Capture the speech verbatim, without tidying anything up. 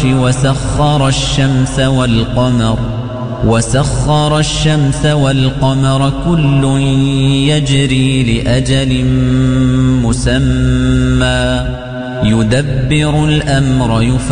العرش وسخر الشمس والقمر وسخر الشمس والقمر كل يجري لأجل مسمى يدبر الأمر